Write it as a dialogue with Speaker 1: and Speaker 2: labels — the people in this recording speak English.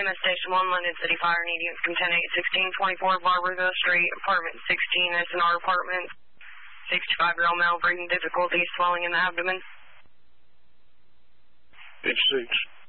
Speaker 1: EMS Station 1, London City Fire, needing from 10-8-16-24 Barberville Street, apartment 16, SNR apartment. 65-year-old male, breathing difficulties, swelling in the abdomen.
Speaker 2: H6.